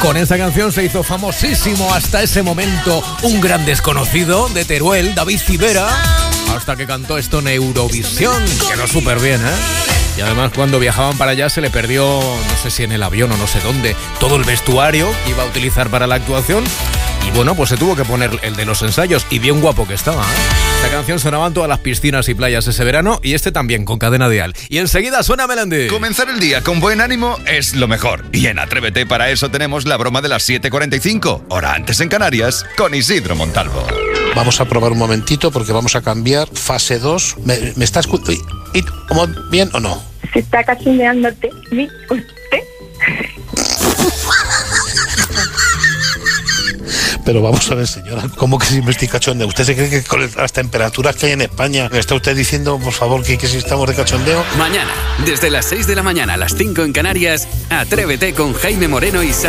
Con esta canción se hizo famosísimo hasta ese momento un gran desconocido de Teruel, David Civera, hasta que cantó esto en Eurovisión. Quedó súper bien, ¿eh? Y además cuando viajaban para allá se le perdió, no sé si en el avión o no sé dónde, todo el vestuario que iba a utilizar para la actuación. Y bueno, pues se tuvo que poner el de los ensayos y bien guapo que estaba, ¿eh? Esta canción sonaba en todas las piscinas y playas ese verano y este también con Cadena Dial. Y enseguida suena Melendi. Comenzar el día con buen ánimo es lo mejor. Y en Atrévete para eso tenemos la broma de las 7:45, hora antes en Canarias, con Isidro Montalvo. Vamos a probar un momentito porque vamos a cambiar fase 2. ¿Me está escuchando bien o no? Se está cachondeándote. ¿Usted? Pero vamos a ver, señora, ¿cómo que si me estoy cachondeo? ¿Usted se cree que con las temperaturas que hay en España me está usted diciendo, por favor, que si estamos de cachondeo? Mañana, desde las 6 de la mañana a las 5 en Canarias, Atrévete con Jaime Moreno y Sara.